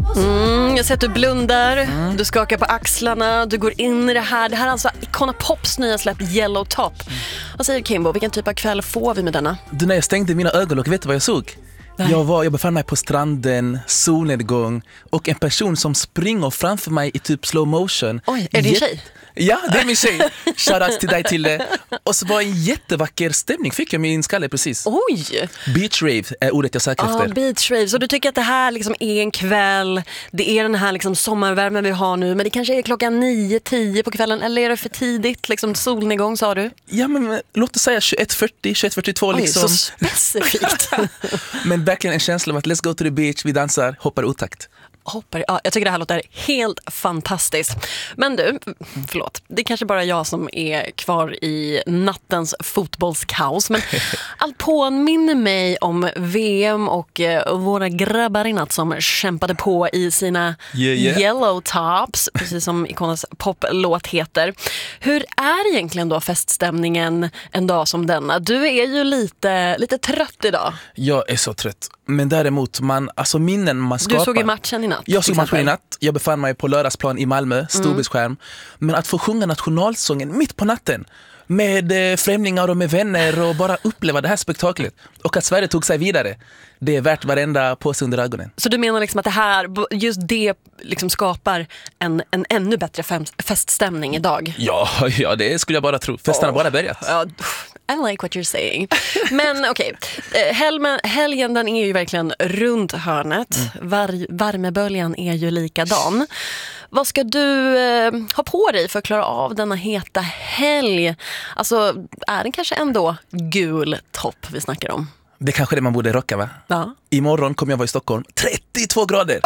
Jag ser att du blundar, du skakar på axlarna, du går in i det här. Det här är alltså Icona Pops nya släpp Yellow Top. Vad säger Kimbo, vilken typ av kväll får vi med denna? Du, när jag stängde mina ögon och vet du vad jag såg? Jag befann mig på stranden, solnedgång och en person som springer framför mig i typ slow motion. Oj, är det din tjej? Ja, det är min tjej. Shoutout till dig till det. Och så var en jättevacker stämning, fick jag min skalle precis. Oj! Beach rave är ordet jag söker efter. Beach rave. Så du tycker att det här liksom är en kväll, det är den här liksom sommarvärmen vi har nu, men det kanske är klockan 9-10 på kvällen, eller är det för tidigt? Liksom solnedgång, sa du? Ja, men låt oss säga 21:40, 21:42 liksom. Oj, så specifikt. Men verkligen en känsla av att let's go to the beach, vi dansar, hoppar otakt. Ja, jag tycker det här låter helt fantastiskt. Men du, förlåt, det är kanske bara jag som är kvar i nattens fotbollskaos, men allt påminner mig om VM och våra grabbar i natt som kämpade på i sina Yellow Tops, precis som Iconas poplåt heter. Hur är egentligen då feststämningen en dag som denna? Du är ju lite trött idag. Jag är så trött. Men däremot, minnen man skapar. Du såg ju matchen i natt. Jag såg matchen i natt. Jag befann mig på lördagsplan i Malmö, storbildsskärm. Men att få sjunga nationalsången mitt på natten med främlingar och med vänner och bara uppleva det här spektaklet. Och att Sverige tog sig vidare. Det är värt varenda påse under ögonen. Så du menar liksom att det här, just det liksom skapar en ännu bättre feststämning idag? Ja, det skulle jag bara tro. Festen har bara börjat. I like what you're saying. Men okej, helgen den är ju verkligen runt hörnet. Värmeböljan är ju likadan. Vad ska du ha på dig för att klara av denna heta helg? Alltså, är den kanske ändå gul topp vi snackar om? Det är kanske det man borde rocka, va? Ja. Imorgon kommer jag vara i Stockholm. 32 grader!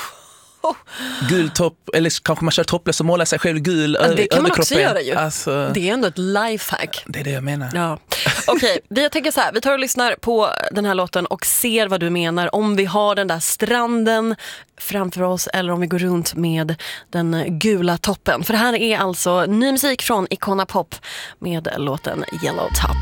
Gul topp, eller kanske man kör topless och målar sig själv gul överkroppen. Det kan man också göra ju. Alltså, det är ändå ett lifehack. Det är det jag menar. Ja. Okej, jag tänker så här, vi tar och lyssnar på den här låten och ser vad du menar. Om vi har den där stranden framför oss eller om vi går runt med den gula toppen. För det här är alltså ny musik från Icona Pop med låten Yellow Top.